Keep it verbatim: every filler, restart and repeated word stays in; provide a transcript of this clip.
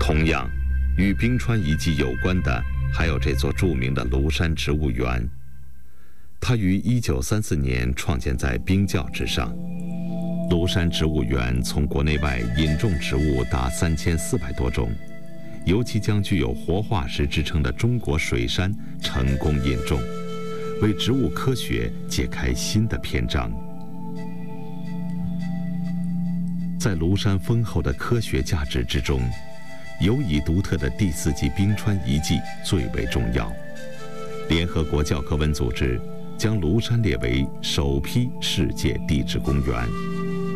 同样，与冰川遗迹有关的还有这座著名的庐山植物园。它于一九三四年创建在冰窖之上。庐山植物园从国内外引种植物达三千四百多种，尤其将具有活化石之称的中国水杉成功引种，为植物科学解开新的篇章。在庐山丰厚的科学价值之中，尤以独特的第四纪冰川遗迹最为重要。联合国教科文组织将庐山列为首批世界地质公园。